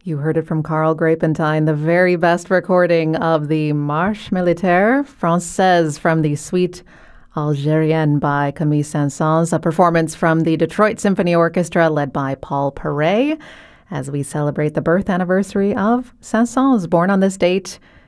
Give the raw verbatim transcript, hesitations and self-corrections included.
You heard it from Carl Grapentine, the very best recording of the Marche Militaire Française from the Suite Algérienne by Camille Saint-Saëns, a performance from the Detroit Symphony Orchestra led by Paul Paray, as we celebrate the birth anniversary of Saint-Saëns, born on this date